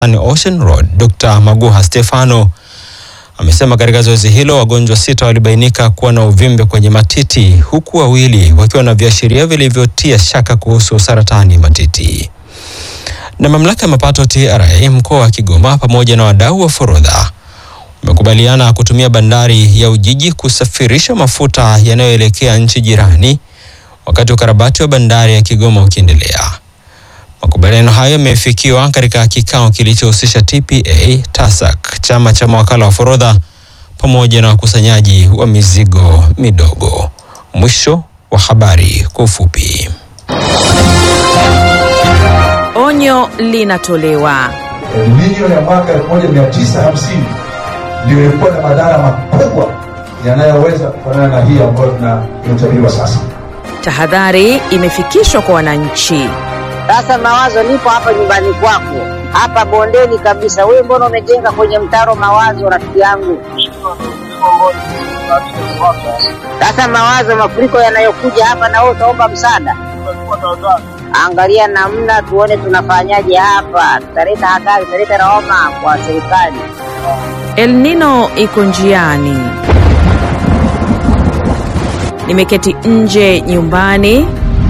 Ocean Road, Dr. Maguha Stefano amesema katika zoezi hilo wagonjwa 6 walibainika kuwa na uvimbe kwenye matiti, huku 2 wakiwa na viashiria vilivyotia shaka kuhusu saratani matiti. Na mamlaka ya mapato TRA mkoa wa Kigoma pamoja na wadau wa forodha wamekubaliana kutumia bandari ya Ujiji kusafirisha mafuta yanayoelekea nchi jirani wakati ukarabati wa bandari ya Kigoma ukiendelea. Makubaliano hayo yamefikiwa katika kikao kilichohusisha TPA, TASAC, chama cha mawakala wa forodha pamoja na wakusanyaji wa mizigo midogo. Mwisho wa habari kwa ufupi. Onyo linatolewa. Milioni ya mwaka 1950 ndio ilikuwa na madhara makubwa yanayoweza kufanana na hii ambayo tunayotabiriwa sasa. Tahadhari imefikishwa kwa wananchi. Sasa Mawazo, nipo hapa nyumbani kwako, hapa bondeni kabisa. Wewe mbona umejenga kwenye mtaro Mawazo, rafiki yangu? Sasa Mawazo, mafuriko yanayokuja hapa na wewe utaomba msaada. Angalia namna tuone tunafanyaje hapa. Tutaleta hatari, tutaleta lawama kwa serikali. El Nino iko njiani. Nimeketi nje nyumbani,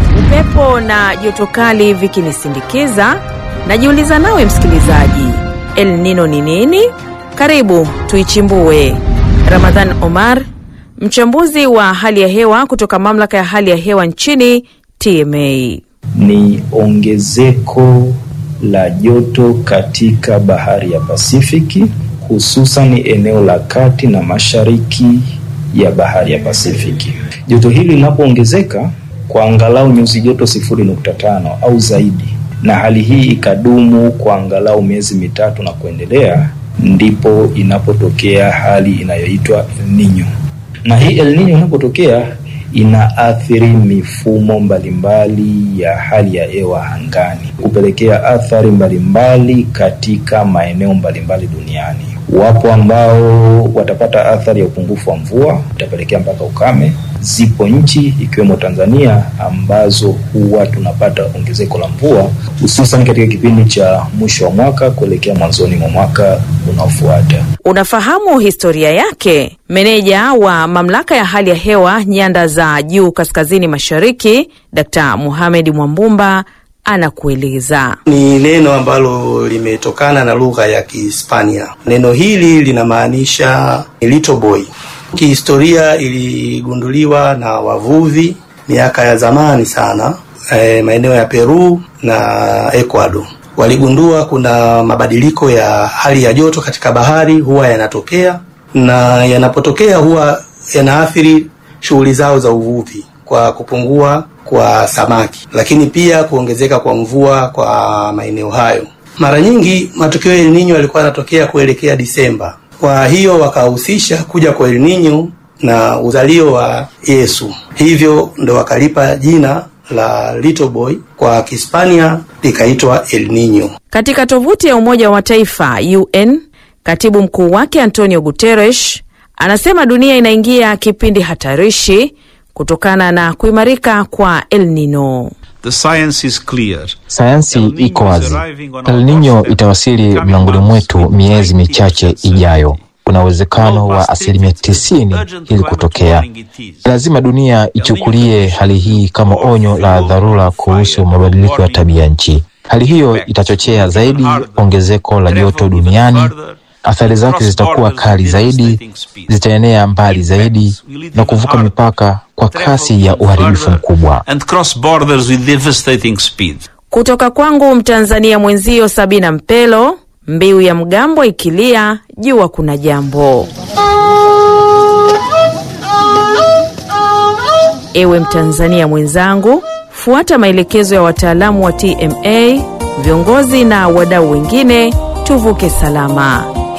upepo na joto kali vikinisindikiza. Najiuliza nawe msikilizaji, El Nino ni nini? Karibu tuichimbue. Ramadhan Omar, mchambuzi wa hali ya hewa kutoka mamlaka ya hali ya hewa nchini TMA. Ni ongezeko la joto katika bahari ya Pasifiki, hususan eneo la kati na mashariki ya bahari ya Pasifiki. Joto hili linapoongezeka kwa angalau nyuzi joto 0.5 au zaidi, na hali hii ikadumu kwa angalau miezi 3 na kuendelea, ndipo inapotokea hali inayoitwa El Nino. Na hii El Nino inapotokea inaathiri mifumo mbalimbali ya hali ya hewa angani, kupelekea athari mbalimbali katika maeneo mbalimbali duniani. Wapo ambao watapata athari ya upungufu wa mvua, itapelekea mpaka ukame. Zipo nchi ikiwemo Tanzania ambazo huwa tunapata ongezeko la mvua, hususan katika kipindi cha mwisho wa mwaka kuelekea mwanzoni mwa mwaka unaofuata. Unafahamu historia yake? Meneja wa mamlaka ya hali ya hewa nyanda za juu kaskazini mashariki, Dr. Mohamed Mwambumba anakueleza. Ni neno ambalo limetokana na lugha ya Kihispania. Neno hili linamaanisha little boy. Kihistoria iligunduliwa na wavuvi miaka ya zamani sana, maeneo ya Peru na Ecuador. Waligundua kuna mabadiliko ya hali ya joto katika bahari huwa yanatokea, na yanapotokea huwa yanaathiri shughuli zao za uvuvi kwa kupungua kwa samaki, lakini pia kuongezeka kwa mvua kwa maeneo hayo. Mara nyingi matukio ya El Nino yalikuwa yanatokea kuelekea Disemba. Kwa hiyo wakahusisha kuja kwa El Nino na uzalio wa Yesu. Hivyo ndo wakalipa jina la little boy, kwa Kihispania likaitwa El Nino. Katika tovuti ya Umoja wa Mataifa UN, katibu mkuu wake Antonio Guterres anasema dunia inaingia kipindi hatarishi kutokana na kuimarika kwa El Nino. Sayansi iko wazi. El Nino itawasili mlangoni mwetu miezi michache ijayo. Kuna uwezekano wa 90% ili kutokea. Lazima dunia ichukulie hali hii kama onyo la dharura kuhusu mabadiliko ya tabia nchi. Hali hiyo itachochea zaidi ongezeko la joto duniani. Athari zake zitakuwa kali zaidi, zitaenea mbali zaidi na kuvuka mipaka kwa kasi ya uharibifu mkubwa. Kutoka kwangu Mtanzania mwenzio Sabina Mpelo, mbiu ya mgambo ikilia, jua kuna jambo. Ewe Mtanzania mwenzangu, fuata maelekezo ya wataalamu wa TMA, viongozi na wadau wengine, tuvuke salama.